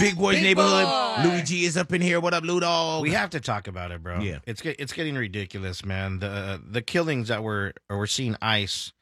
Big Boy's neighborhood. Louis G is up in here. What up, Ludo? We have to talk about it, bro. Yeah. It's getting ridiculous, man. The killings that we're seeing ICE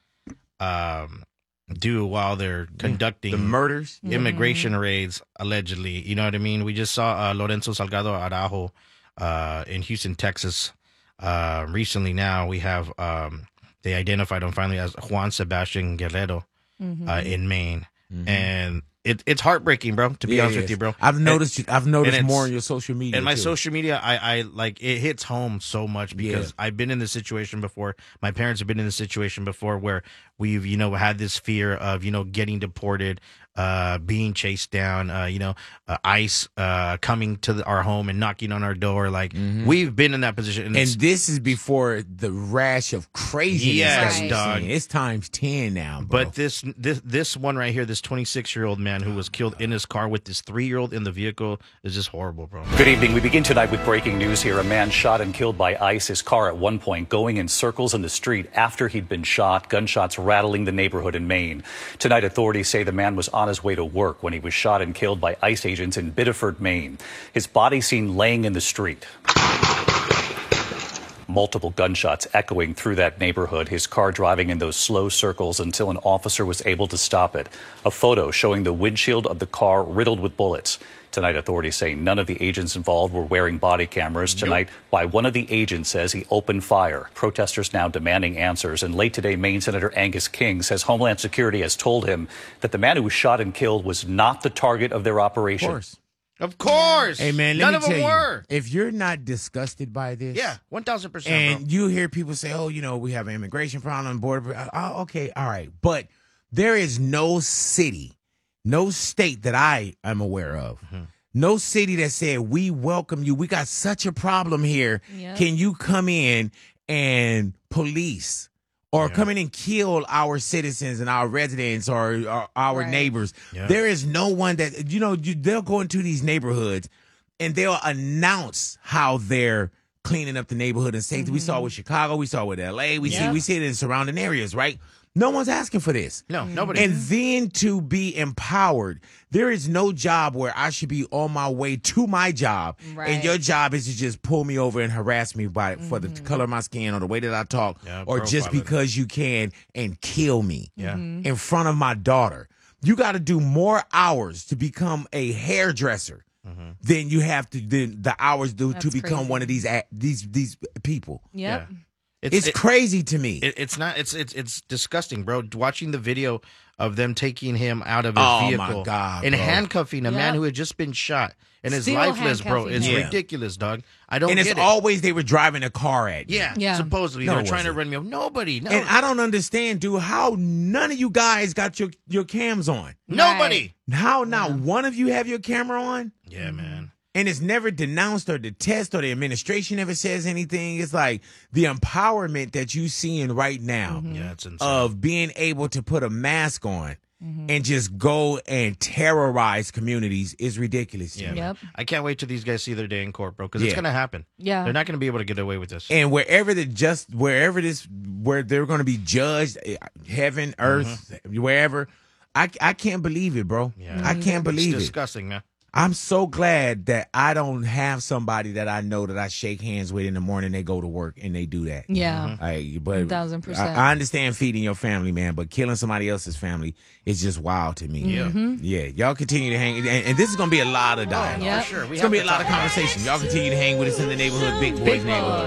do while they're conducting the murders, immigration raids, allegedly. You know what I mean? We just saw Lorenzo Salgado Araujo in Houston, Texas. Recently, now we have they identified him finally as Juan Sebastian Guerrero in Maine, and it's heartbreaking, bro. To be honest with you, bro, I've noticed more on your social media. In my too. social media, I like it hits home so much because I've been in this situation before. My parents have been in this situation before where we've had this fear of getting deported, being chased down, ICE coming to our home and knocking on our door. Like we've been in that position, and this is before the rash of craziness. Yes, that dog. It's times 10 now, bro. But this one right here, this 26-year-old man who was killed in his car with this 3-year-old in the vehicle is just horrible, bro. Good evening. We begin tonight with breaking news here. A man shot and killed by ICE. His car at one point going in circles in the street after he'd been shot. Gunshots rattling the neighborhood in Maine. Tonight, authorities say the man was on his way to work when he was shot and killed by ICE agents in Biddeford, Maine. His body seen laying in the street. Multiple gunshots echoing through that neighborhood, his car driving in those slow circles until an officer was able to stop it. A photo showing the windshield of the car riddled with bullets. Tonight, authorities say none of the agents involved were wearing body cameras. Tonight, why one of the agents says he opened fire. Protesters now demanding answers. And late today, Maine Senator Angus King says Homeland Security has told him that the man who was shot and killed was not the target of their operation. Of course. Hey, man, none of them were. If you're not disgusted by this. Yeah, 1,000%. And you hear people say, we have an immigration problem, border. Oh, okay, all right. But there is no city, no state that I am aware of, no city that said, we welcome you. We got such a problem here. Yep. Can you come in and police? Or come in and kill our citizens and our residents or our neighbors. Yeah. There is no one that, they'll go into these neighborhoods and they'll announce how they're cleaning up the neighborhood and safety. We saw it with Chicago. We saw it with L.A. We see it in surrounding areas, right? No one's asking for this. No, nobody. And then to be empowered, there is no job where I should be on my way to my job, and your job is to just pull me over and harass me for the color of my skin or the way that I talk, or just because you can and kill me in front of my daughter. You got to do more hours to become a hairdresser than you have to the hours to become crazy. One of these people. Yep. Yeah. It's crazy to me. It's disgusting, bro. Watching the video of them taking him out of his vehicle my God, and bro. handcuffing a man who had just been shot and is lifeless, bro. It's ridiculous, dog. I don't. And get it's it. always they were driving a car at you. Yeah. Supposedly No, they were it trying to wasn't. run me off. Nobody. No. And I don't understand, dude, how none of you guys got your cams on. Nobody. How not one of you have your camera on? Yeah, man. And it's never denounced or the test or the administration never says anything. It's like the empowerment that you seeing right now Yeah, it's insane. of being able to put a mask on and just go and terrorize communities is ridiculous. To me. Yep. I can't wait till these guys see their day in court, bro, because it's gonna happen. Yeah. They're not gonna be able to get away with this. And where they're going to be judged, heaven, earth, wherever, I can't believe it, bro. Yeah. I can't believe It's it. disgusting, man. I'm so glad that I don't have somebody that I know that I shake hands with in the morning. They go to work and they do that. Yeah. But 1,000%. I understand feeding your family, man, but killing somebody else's family is just wild to me. Yeah. Yeah. Y'all continue to hang. And this is going to be a lot of dialogue. Yeah. For sure. It's going to be a lot of conversation. Y'all continue to hang with us in the neighborhood, Big Boys neighborhood.